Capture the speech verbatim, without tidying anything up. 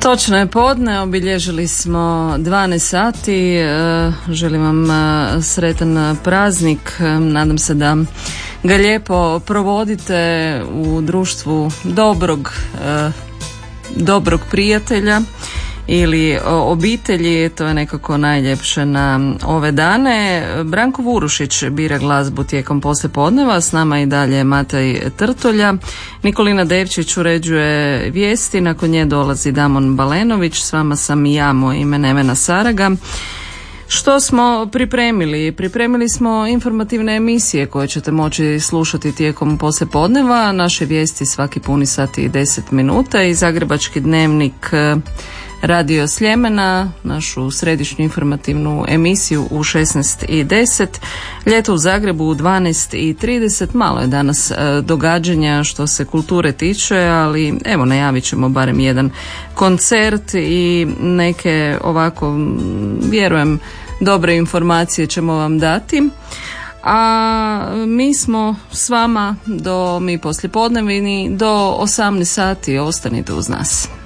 Točno je podne, obilježili smo dvanaest sati, želim vam sretan praznik, nadam se da ga lijepo provodite u društvu dobrog, dobrog prijatelja ili obitelji, to je nekako najljepše na ove dane. Branko Vurušić bira glazbu tijekom poslijepodneva, s nama i dalje Matej Trtolja. Nikolina Devčić uređuje vijesti, nakon nje dolazi Damon Balenović, s vama sam i ja, moje ime Nevena Saraga. Što smo pripremili? Pripremili smo informativne emisije koje ćete moći slušati tijekom poslijepodneva, naše vijesti svaki puni sat i deset minuta i Zagrebački dnevnik Radio Sljemena, našu središnju informativnu emisiju u šesnaest i deset, Ljeto u Zagrebu u dvanaest i trideset. Malo je danas događanja što se kulture tiče, ali evo najavit ćemo barem jedan koncert i neke ovako, vjerujem, dobre informacije ćemo vam dati. A mi smo s vama do mi poslijepodnevini do osamnaest sati, ostanite uz nas.